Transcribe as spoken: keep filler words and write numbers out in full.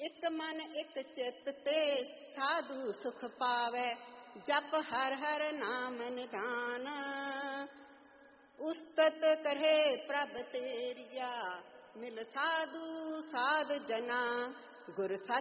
एक मन एक चित ते साधु सुख पावे, जप हर हर नाम निधान। उस्तत करे प्रभ तेरिया, मिल साधु साध जना। गुर सत